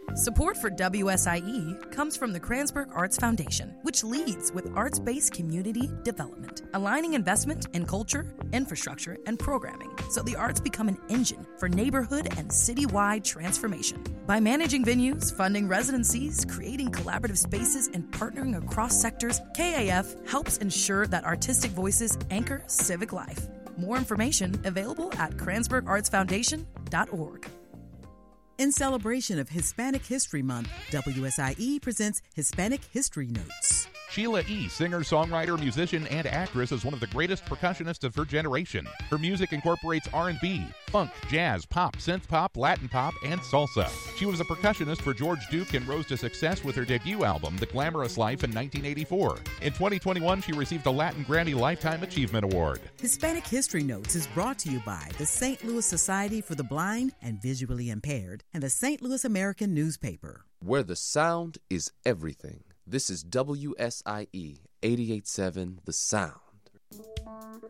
Support for WSIE comes from the Kranzberg Arts Foundation, which leads with arts-based community development, aligning investment in culture, infrastructure, and programming so the arts become an engine for neighborhood and citywide transformation. By managing venues, funding residencies, creating collaborative spaces, and partnering across sectors, KAF helps ensure that artistic voices anchor civic life. More information available at KranzbergArtsFoundation.org. In celebration of Hispanic History Month, WSIE presents Hispanic History Notes. Sheila E., singer, songwriter, musician, and actress, is one of the greatest percussionists of her generation. Her music incorporates R&B, funk, jazz, pop, synth pop, Latin pop, and salsa. She was a percussionist for George Duke and rose to success with her debut album, The Glamorous Life, in 1984. In 2021, she received a Latin Grammy Lifetime Achievement Award. Hispanic History Notes is brought to you by the St. Louis Society for the Blind and Visually Impaired and the St. Louis American Newspaper. Where the sound is everything. This is WSIE 88.7 The Sound.